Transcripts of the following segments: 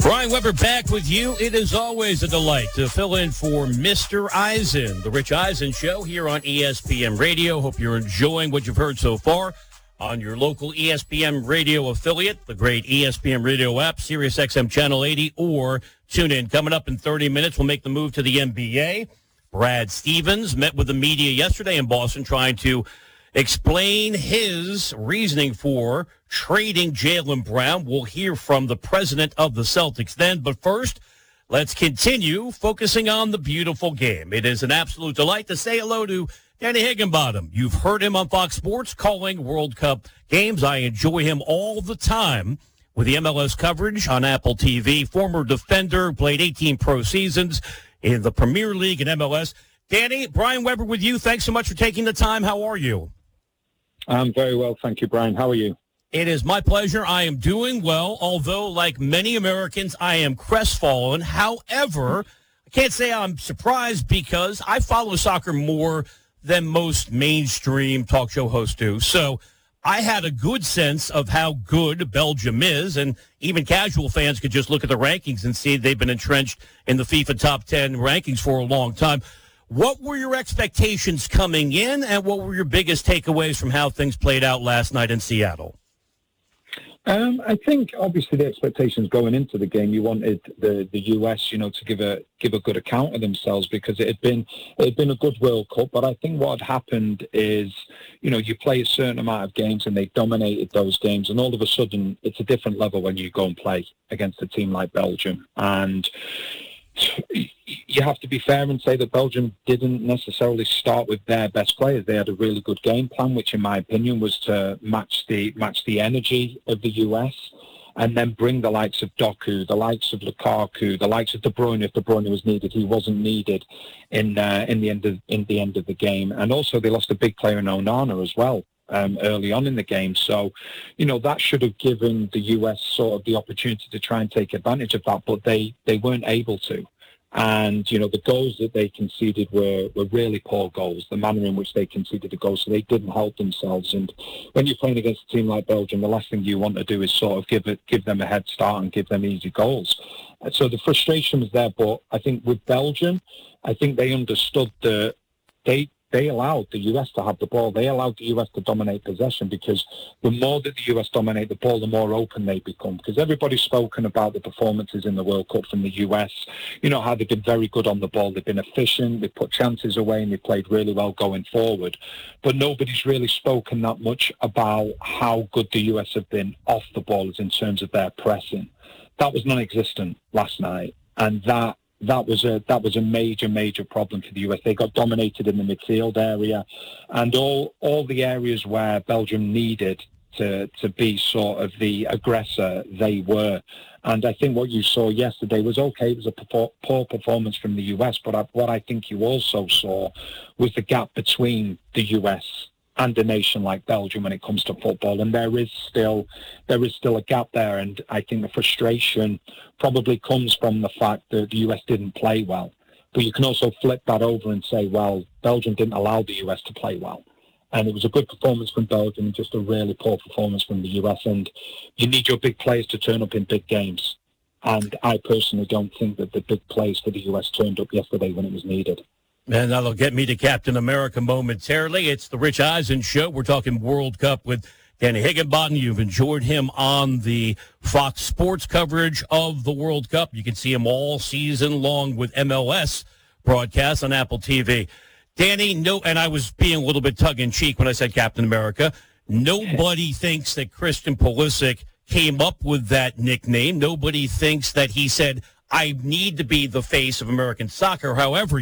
Brian Weber back with you. It is always a delight to fill in for Mr. Eisen, the Rich Eisen Show here on ESPN Radio. Hope you're enjoying what you've heard so far on your local ESPN Radio affiliate, the great ESPN Radio app, Sirius XM Channel 80, or tune in. Coming up in 30 minutes, we'll make the move to the NBA. Brad Stevens met with the media yesterday in Boston trying to explain his reasoning for trading Jaylen Brown. We'll hear from the president of the Celtics then. But first, let's continue focusing on the beautiful game. It is an absolute delight to say hello to Danny Higginbottom. You've heard him on Fox Sports calling World Cup games. I enjoy him all the time with the MLS coverage on Apple TV. Former defender, played 18 pro seasons in the Premier League and MLS. Danny, Brian Weber with you. Thanks so much for taking the time. How are you? I'm very well, thank you, Brian. How are you? It is my pleasure. I am doing well, although, like many Americans, I am crestfallen. However, I can't say I'm surprised because I follow soccer more than most mainstream talk show hosts do. So I had a good sense of how good Belgium is, and even casual fans could just look at the rankings and see they've been entrenched in the FIFA top 10 rankings for a long time. What were your expectations coming in, and what were your biggest takeaways from how things played out last night in Seattle? I think obviously the expectations going into the game, you wanted the US, to give a good account of themselves because it had been a good World Cup. But I think what had happened is, you play a certain amount of games and they dominated those games, and all of a sudden it's a different level when you go and play against a team like Belgium. And you have to be fair and say that Belgium didn't necessarily start with their best players. They had a really good game plan, which in my opinion was to match the energy of the US and then bring the likes of Doku, the likes of Lukaku, the likes of De Bruyne if De Bruyne was needed. He wasn't needed in the end of the game. And also they lost a big player in Onana as well. Early on in the game. So, that should have given the US sort of the opportunity to try and take advantage of that, but they weren't able to. And, the goals that they conceded were really poor goals, the manner in which they conceded the goals, so they didn't help themselves. And when you're playing against a team like Belgium, the last thing you want to do is sort of give them a head start and give them easy goals. So the frustration was there, but I think with Belgium, I think they understood that they allowed the US to have the ball. They allowed the US to dominate possession because the more that the US dominate the ball, the more open they become. Because everybody's spoken about the performances in the World Cup from the US, how they've been very good on the ball. They've been efficient, they've put chances away, and they've played really well going forward. But nobody's really spoken that much about how good the US have been off the ball in terms of their pressing. That was non-existent last night, and that was a major problem for the US. They got dominated in the midfield area, and all the areas where Belgium needed to be sort of the aggressor, they were. And I think what you saw yesterday was okay. It was a poor performance from the US, but what I think you also saw was the gap between the US and a nation like Belgium when it comes to football, and there is still a gap there. And I think the frustration probably comes from the fact that the US didn't play well. But you can also flip that over and say, well, Belgium didn't allow the US to play well, and it was a good performance from Belgium and just a really poor performance from the US. And you need your big players to turn up in big games, and I personally don't think that the big players for the US turned up yesterday when it was needed. And that'll get me to Captain America momentarily. It's the Rich Eisen Show. We're talking World Cup with Danny Higginbottom. You've enjoyed him on the Fox Sports coverage of the World Cup. You can see him all season long with MLS broadcasts on Apple TV. Danny, and I was being a little bit tongue-in-cheek when I said Captain America. Nobody thinks that Christian Pulisic came up with that nickname. Nobody thinks that he said, I need to be the face of American soccer. However,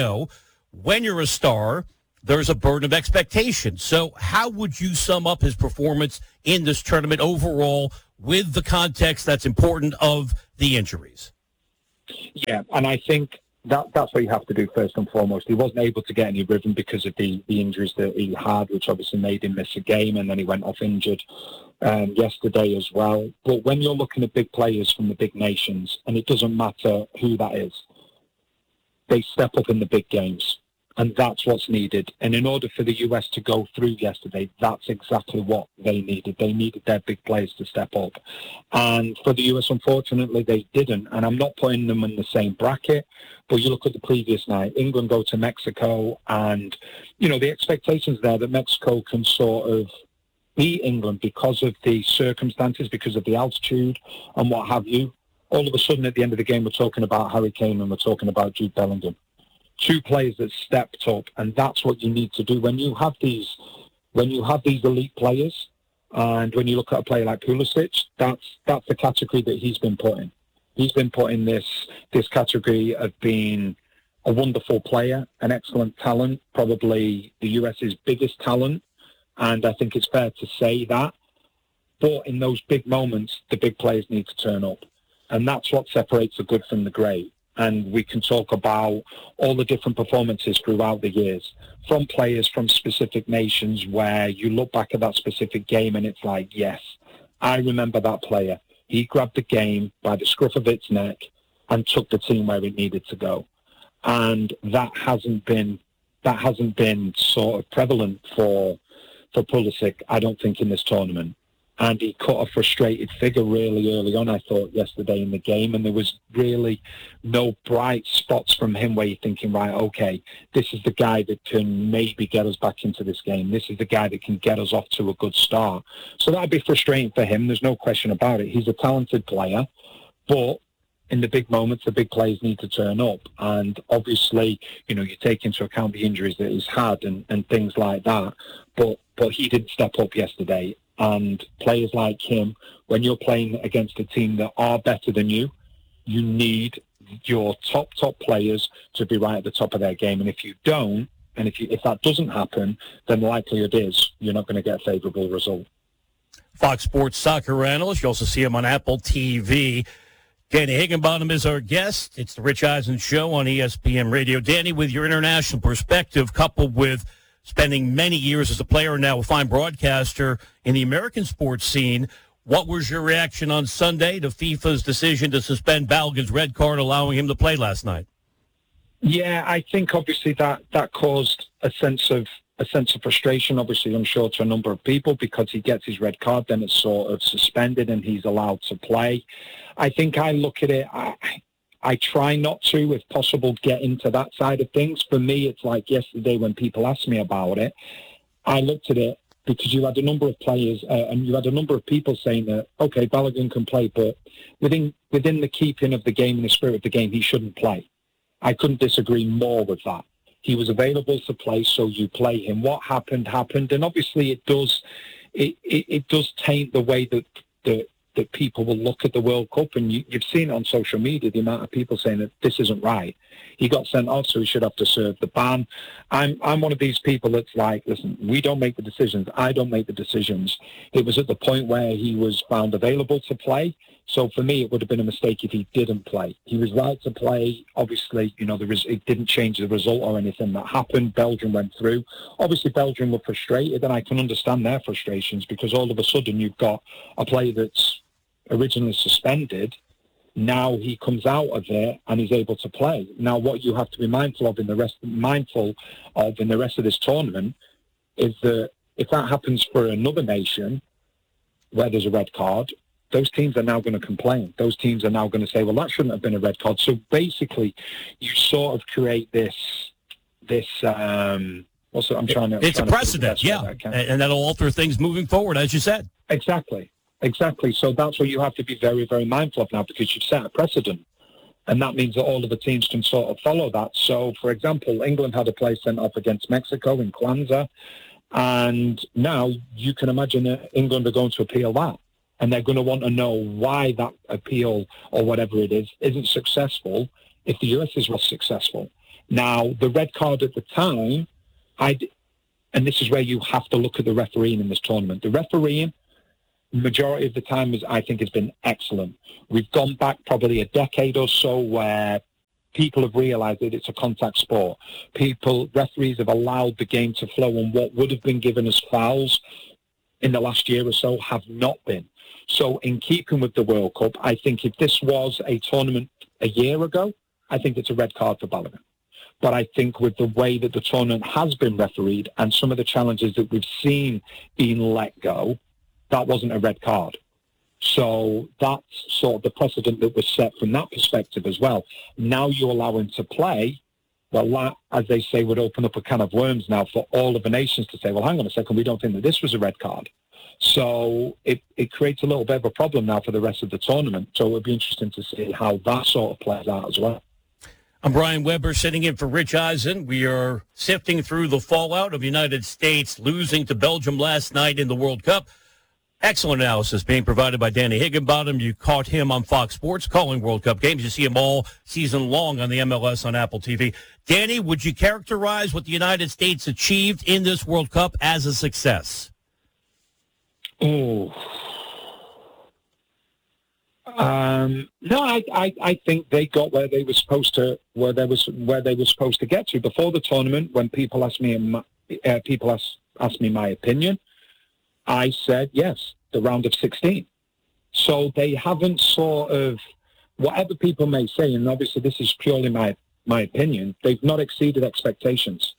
when you're a star, there's a burden of expectation. So how would you sum up his performance in this tournament overall with the context that's important of the injuries? Yeah, and I think that's what you have to do first and foremost. He wasn't able to get any rhythm because of the injuries that he had, which obviously made him miss a game, and then he went off injured yesterday as well. But when you're looking at big players from the big nations, and it doesn't matter who that is, they step up in the big games. And that's what's needed. And in order for the US to go through yesterday, that's exactly what they needed. They needed their big players to step up. And for the US, unfortunately, they didn't. And I'm not putting them in the same bracket, but you look at the previous night, England go to Mexico, and, you know, the expectations there that Mexico can sort of beat England because of the circumstances, because of the altitude and what have you. All of a sudden, at the end of the game, we're talking about Harry Kane and we're talking about Jude Bellingham. Two players that stepped up, and that's what you need to do when you have these elite players. And when you look at a player like Pulisic, that's the category that he's been put in. He's been put in this category of being a wonderful player, an excellent talent, probably the US's biggest talent, and I think it's fair to say that. But in those big moments, the big players need to turn up, and that's what separates the good from the great. And we can talk about all the different performances throughout the years from players from specific nations where you look back at that specific game and it's like, yes, I remember that player. He grabbed the game by the scruff of its neck and took the team where it needed to go. And that hasn't been sort of prevalent for Pulisic, I don't think, in this tournament. And he cut a frustrated figure really early on, I thought, yesterday in the game. And there was really no bright spots from him where you're thinking, right, okay, this is the guy that can maybe get us back into this game. This is the guy that can get us off to a good start. So that'd be frustrating for him. There's no question about it. He's a talented player. But in the big moments, the big players need to turn up. And obviously, you know, you take into account the injuries that he's had and things like that. But he didn't step up yesterday. And players like him, when you're playing against a team that are better than you, you need your top players to be right at the top of their game. And if you don't, and if that doesn't happen, then the likelihood is you're not going to get a favourable result. Fox Sports soccer analyst. You also see him on Apple TV. Danny Higginbottom is our guest. It's the Rich Eisen Show on ESPN Radio. Danny, with your international perspective, coupled with spending many years as a player and now a fine broadcaster in the American sports scene, what was your reaction on Sunday to FIFA's decision to suspend Balogun's red card, allowing him to play last night? Yeah, I think obviously that caused a sense of frustration, obviously, I'm sure, to a number of people, because he gets his red card, then it's sort of suspended and he's allowed to play. I think I look at it, I try not to, if possible, get into that side of things. For me, it's like yesterday when people asked me about it, I looked at it because you had a number of players and you had a number of people saying that, okay, Balogun can play, but within the keeping of the game and the spirit of the game, he shouldn't play. I couldn't disagree more with that. He was available to play, so you play him. What happened, and obviously it does taint the way that people will look at the World Cup, and you've seen it on social media, the amount of people saying that this isn't right. He got sent off, so he should have to serve the ban. I'm one of these people that's like, listen, we don't make the decisions. I don't make the decisions. It was at the point where he was found available to play. So for me, it would have been a mistake if he didn't play. He was right to play. Obviously, you know, it didn't change the result or anything that happened. Belgium went through. Obviously, Belgium were frustrated, and I can understand their frustrations, because all of a sudden you've got a player that's originally suspended. Now he comes out of it and he's able to play. Now, what you have to be mindful of in the rest of this tournament is that if that happens for another nation where there's a red card, those teams are now going to complain. Those teams are now going to say, well, that shouldn't have been a red card. So basically, you sort of create this. It's a precedent, yeah, and that'll alter things moving forward, as you said. Exactly. So that's what you have to be very, very mindful of now, because you've set a precedent. And that means that all of the teams can sort of follow that. So, for example, England had a play sent off against Mexico in Kwanzaa. And now you can imagine that England are going to appeal that. And they're going to want to know why that appeal, or whatever it is, isn't successful if the US was successful. Now, the red card at the time, and this is where you have to look at the refereeing in this tournament. The refereeing, majority of the time, I think has been excellent. We've gone back probably a decade or so where people have realised that it's a contact sport. Referees have allowed the game to flow, and what would have been given as fouls in the last year or so have not been. So in keeping with the World Cup, I think if this was a tournament a year ago, I think it's a red card for Balogun. But I think with the way that the tournament has been refereed and some of the challenges that we've seen being let go, that wasn't a red card. So that's sort of the precedent that was set from that perspective as well. Now you allow him to play. Well, that, as they say, would open up a can of worms now for all of the nations to say, well, hang on a second, we don't think that this was a red card. So it creates a little bit of a problem now for the rest of the tournament. So it would be interesting to see how that sort of plays out as well. I'm Brian Weber, sitting in for Rich Eisen. We are sifting through the fallout of the United States losing to Belgium last night in the World Cup. Excellent analysis being provided by Danny Higginbottom. You caught him on Fox Sports calling World Cup games. You see him all season long on the MLS on Apple TV. Danny, would you characterize what the United States achieved in this World Cup as a success? Oh. No, I think they got where they were supposed to get to before the tournament. When people asked me my opinion, I said yes, the round of 16. So they haven't sort of, whatever people may say, and obviously this is purely my opinion, they've not exceeded expectations.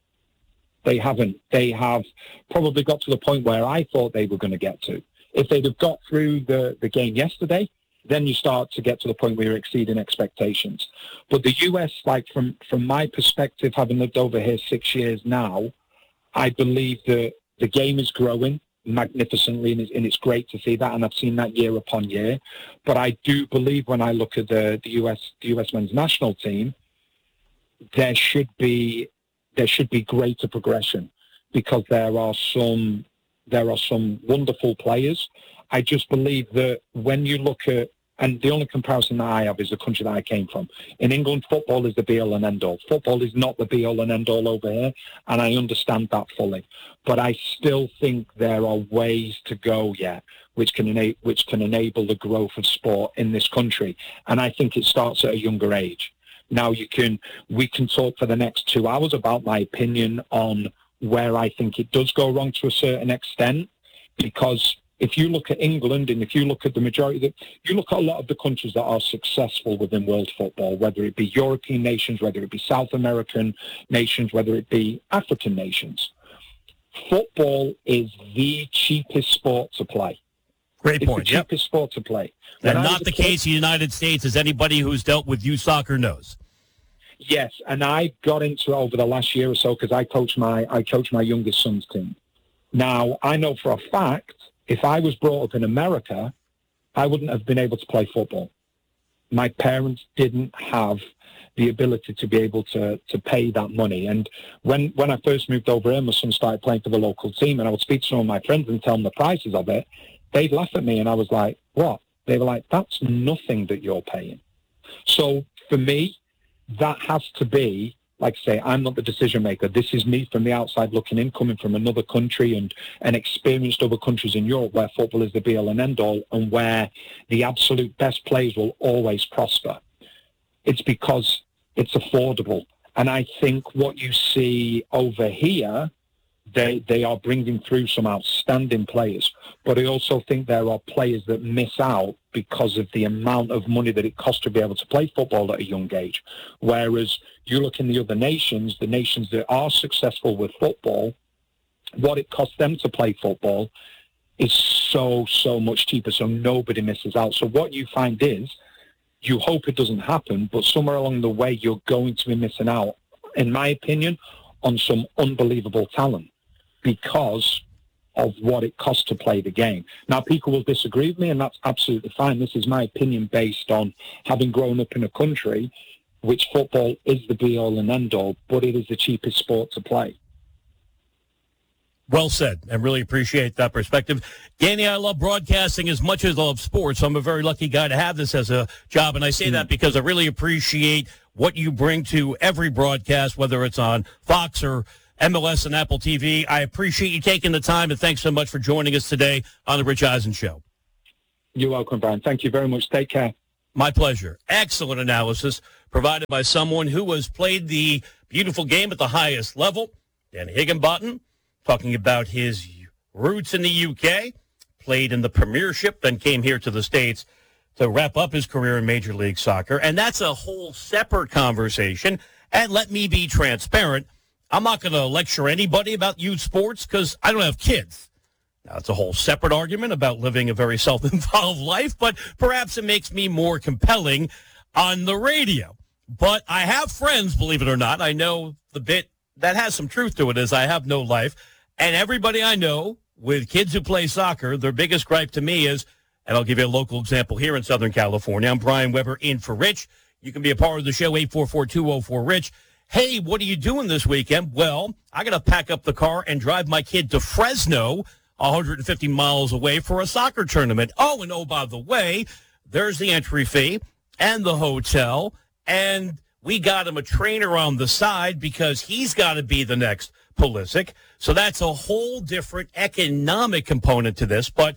They haven't. They have probably got to the point where I thought they were going to get to. If they'd have got through the game yesterday, then you start to get to the point where you're exceeding expectations. But the US, like from my perspective, having lived over here 6 years now, I believe that the game is growing magnificently, and it's great to see that, and I've seen that year upon year. But I do believe when I look at the US men's national team, there should be greater progression, because there are some wonderful players. I just believe that when you look at, and the only comparison that I have is the country that I came from. In England, football is the be-all and end-all. Football is not the be-all and end-all over here, and I understand that fully. But I still think there are ways to go yet, which can enable the growth of sport in this country. And I think it starts at a younger age. Now we can talk for the next 2 hours about my opinion on where I think it does go wrong to a certain extent, because if you look at England and if you look at the majority, you look at a lot of the countries that are successful within world football, whether it be European nations, whether it be South American nations, whether it be African nations, football is the cheapest sport to play. Great point. It's the cheapest sport to play. And not the case in the United States, as anybody who's dealt with youth soccer knows. Yes, and I got into it over the last year or so because I coach my youngest son's team. Now, I know for a fact, if I was brought up in America, I wouldn't have been able to play football. My parents didn't have the ability to be able to pay that money. And when I first moved over here, my son started playing for the local team, and I would speak to some of my friends and tell them the prices of it. They'd laugh at me, and I was like, what? They were like, that's nothing that you're paying. So for me, that has to be, like I say, I'm not the decision maker. This is me from the outside looking in, coming from another country and experienced other countries in Europe where football is the be-all and end-all, and where the absolute best players will always prosper. It's because it's affordable. And I think what you see over here, they are bringing through some outstanding players. But I also think there are players that miss out because of the amount of money that it costs to be able to play football at a young age. Whereas you look in the other nations, the nations that are successful with football, what it costs them to play football is so much cheaper, so nobody misses out. So what you find is, you hope it doesn't happen, but somewhere along the way, you're going to be missing out, in my opinion, on some unbelievable talent because of what it costs to play the game. Now, people will disagree with me, and that's absolutely fine. This is my opinion based on having grown up in a country which football is the be-all and end-all, but it is the cheapest sport to play. Well said, and really appreciate that perspective. Danny, I love broadcasting as much as I love sports. I'm a very lucky guy to have this as a job, and I say that because I really appreciate what you bring to every broadcast, whether it's on Fox or MLS and Apple TV. I appreciate you taking the time, and thanks so much for joining us today on The Rich Eisen Show. You're welcome, Brian. Thank you very much. Take care. My pleasure. Excellent analysis provided by someone who has played the beautiful game at the highest level, Danny Higginbottom, talking about his roots in the UK, played in the Premiership, then came here to the States to wrap up his career in Major League Soccer. And that's a whole separate conversation And let me be transparent. I'm not going to lecture anybody about youth sports because I don't have kids. Now, it's a whole separate argument about living a very self-involved life, but perhaps it makes me more compelling on the radio. But I have friends, believe it or not. I know the bit that has some truth to it is I have no life. And everybody I know with kids who play soccer, their biggest gripe to me is, and I'll give you a local example here in Southern California. I'm Brian Weber in for Rich. You can be a part of the show, 844-204-RICH. Hey, what are you doing this weekend? Well, I got to pack up the car and drive my kid to Fresno, 150 miles away for a soccer tournament. Oh, and oh, by the way, there's the entry fee and the hotel, and we got him a trainer on the side because he's got to be the next Pulisic. So that's a whole different economic component to this. But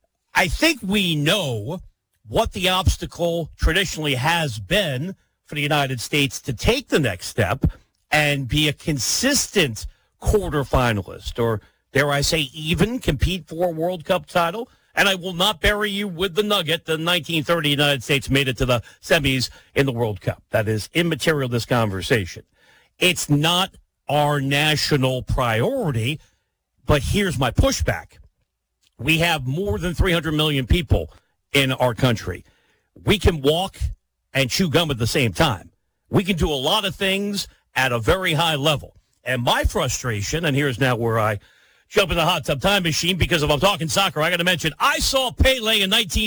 I think we know what the obstacle traditionally has been for the United States to take the next step and be a consistent quarterfinalist, or dare I say even compete for a World Cup title. And I will not bury you with the nugget. The 1930 United States made it to the semis in the World Cup. That is immaterial to this conversation. It's not our national priority, but here's my pushback. We have more than 300 million people in our country. We can walk and chew gum at the same time. We can do a lot of things at a very high level. And my frustration, and here's now where I jump in the hot tub time machine, because if I'm talking soccer, I got to mention I saw Pele in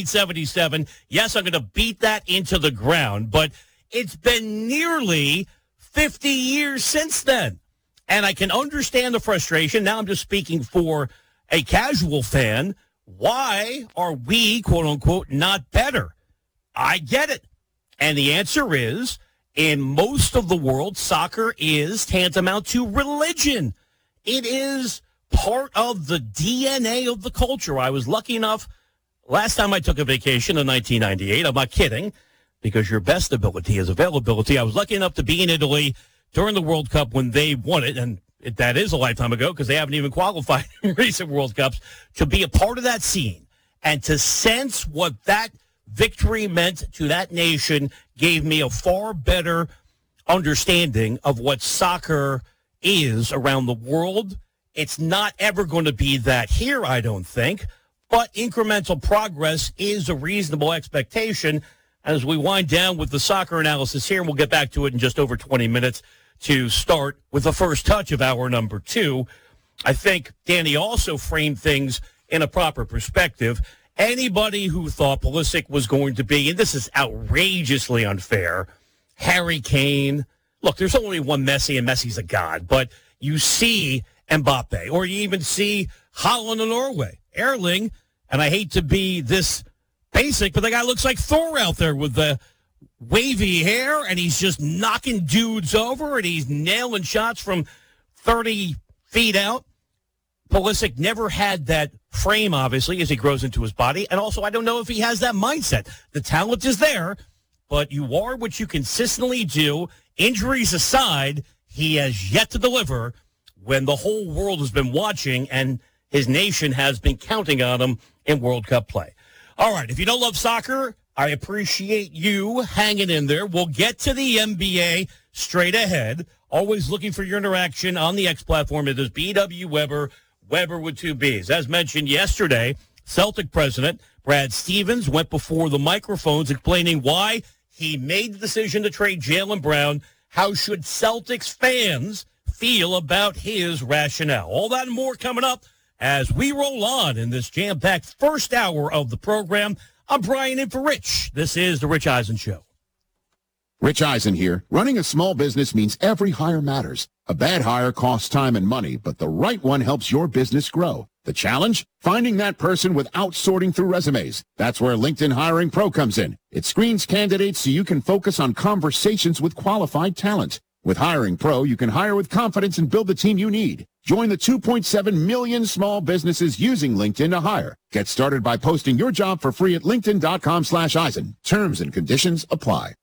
1977. Yes, I'm going to beat that into the ground, but it's been nearly 50 years since then. And I can understand the frustration. Now I'm just speaking for a casual fan. Why are we, quote unquote, not better? I get it. And the answer is, in most of the world, soccer is tantamount to religion. It is part of the DNA of the culture. I was lucky enough, last time I took a vacation in 1998, I'm not kidding, because your best ability is availability. I was lucky enough to be in Italy during the World Cup when they won it, and that is a lifetime ago because they haven't even qualified in recent World Cups, to be a part of that scene and to sense what that victory meant to that nation gave me a far better understanding of what soccer is around the world. It's not ever going to be that here, I don't think, but incremental progress is a reasonable expectation. As we wind down with the soccer analysis here, and we'll get back to it in just over 20 minutes to start with the first touch of hour number 2. I think Danny also framed things in a proper perspective. Anybody who thought Pulisic was going to be, and this is outrageously unfair, Harry Kane. Look, there's only one Messi, and Messi's a god. But you see Mbappe, or you even see Holland and Norway. Erling, and I hate to be this basic, but the guy looks like Thor out there with the wavy hair, and he's just knocking dudes over, and he's nailing shots from 30 feet out. Pulisic never had that frame, obviously, as he grows into his body. And also, I don't know if he has that mindset. The talent is there, but you are what you consistently do. Injuries aside, he has yet to deliver when the whole world has been watching and his nation has been counting on him in World Cup play. All right, if you don't love soccer, I appreciate you hanging in there. We'll get to the NBA straight ahead. Always looking for your interaction on the X platform. It is BW Weber, Weber with 2 B's. As mentioned yesterday, Celtic president Brad Stevens went before the microphones explaining why he made the decision to trade Jaylen Brown. How should Celtics fans feel about his rationale? All that and more coming up as we roll on in this jam-packed first hour of the program. I'm Brian in for Rich. This is The Rich Eisen Show. Rich Eisen here. Running a small business means every hire matters. A bad hire costs time and money, but the right one helps your business grow. The challenge? Finding that person without sorting through resumes. That's where LinkedIn Hiring Pro comes in. It screens candidates so you can focus on conversations with qualified talent. With Hiring Pro, you can hire with confidence and build the team you need. Join the 2.7 million small businesses using LinkedIn to hire. Get started by posting your job for free at linkedin.com/Eisen. Terms and conditions apply.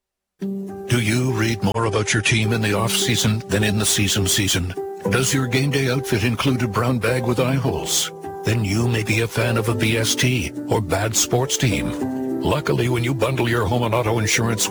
Do you read more about your team in the off-season than in the season? Does your game day outfit include a brown bag with eye holes? Then you may be a fan of a BST or bad sports team. Luckily, when you bundle your home and auto insurance